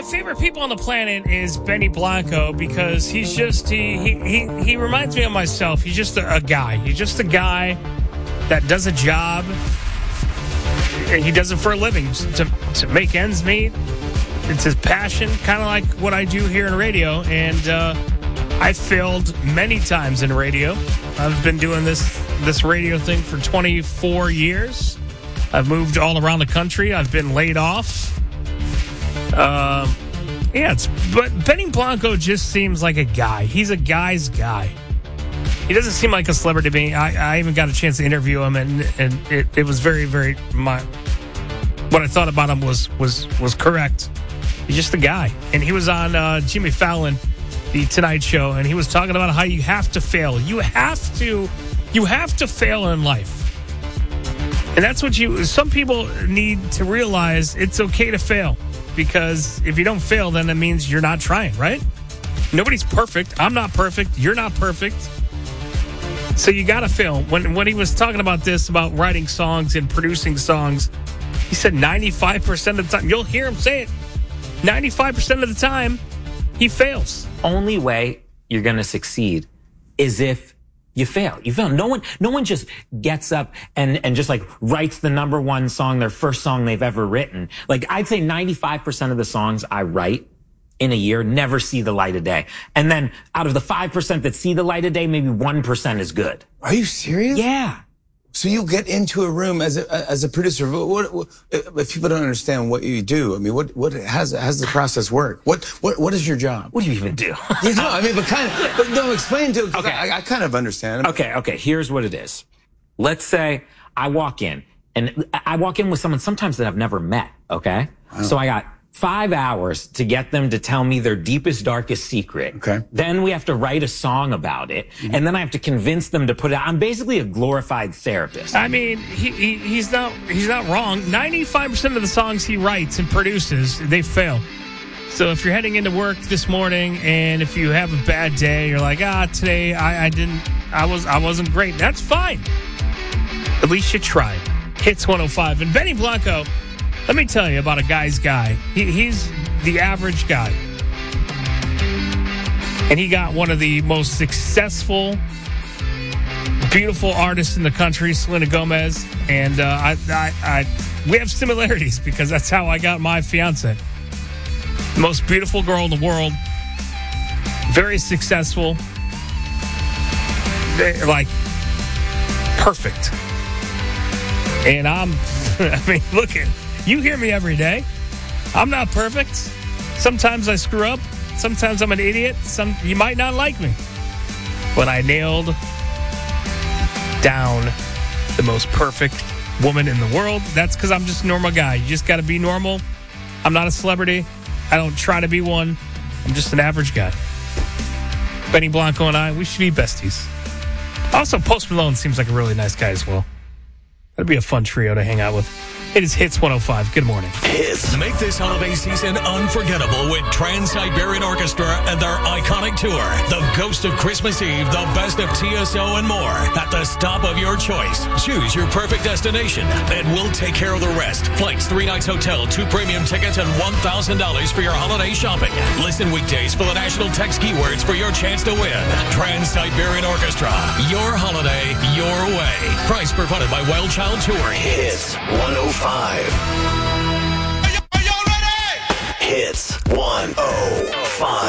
favorite people on the planet is Benny Blanco because he's just he reminds me of myself. He's just a guy. He's just a guy that does a job. And he does it for a living to make ends meet. It's his passion, kind of like what I do here in radio. And I failed many times in radio. I've been doing this radio thing for 24 years. I've moved all around the country. I've been laid off. But Benny Blanco just seems like a guy. He's a guy's guy. He doesn't seem like a celebrity to me. I even got a chance to interview him, and it was very, very what I thought about him was correct. He's just a guy. And he was on Jimmy Fallon, the Tonight Show, and he was talking about how you have to fail. You have to fail in life. And that's what some people need to realize. It's okay to fail. Because if you don't fail, then it means you're not trying, right? Nobody's perfect. I'm not perfect. You're not perfect. So you got to fail. When he was talking about this, about writing songs and producing songs, he said 95% of the time, you'll hear him say it, 95% of the time, he fails. Only way you're going to succeed is if you fail. You fail. No one just gets up and just like writes the number one song, their first song they've ever written. Like I'd say 95% of the songs I write in a year never see the light of day. And then out of the 5% that see the light of day, maybe 1% is good. Are you serious? Yeah. So you get into a room as a producer. What if people don't understand what you do? I mean, how's the process work? What is your job? What do you even do? No, explain to. Okay, I kind of understand. Okay. Here's what it is. Let's say I walk in with someone sometimes that I've never met. Okay, wow. So I got 5 hours to get them to tell me their deepest, darkest secret. Okay. Then we have to write a song about it. Mm-hmm. And then I have to convince them to put it out. I'm basically a glorified therapist. I mean, he's not wrong. 95% of the songs he writes and produces, they fail. So if you're heading into work this morning and if you have a bad day, you're like, today I wasn't great. That's fine. At least you tried. Hits 105. And Benny Blanco, let me tell you about a guy's guy. He's the average guy. And he got one of the most successful, beautiful artists in the country, Selena Gomez. And we have similarities because that's how I got my fiance. The most beautiful girl in the world. Very successful. Like, perfect. And look at you hear me every day. I'm not perfect. Sometimes I screw up. Sometimes I'm an idiot. You might not like me. But I nailed down the most perfect woman in the world. That's because I'm just a normal guy. You just got to be normal. I'm not a celebrity. I don't try to be one. I'm just an average guy. Benny Blanco and I, we should be besties. Also, Post Malone seems like a really nice guy as well. That'd be a fun trio to hang out with. It is Hits 105. Good morning. Hits. Make this holiday season unforgettable with Trans-Siberian Orchestra and their iconic tour, The Ghost of Christmas Eve, The Best of TSO, and more. At the stop of your choice. Choose your perfect destination, and we'll take care of the rest. Flights, 3 nights hotel, 2 premium tickets, and $1,000 for your holiday shopping. Listen weekdays for the national text keywords for your chance to win. Trans-Siberian Orchestra. Your holiday, your way. Price provided by Wild Child Touring. Hits 105. Are y'all ready? Hits 105.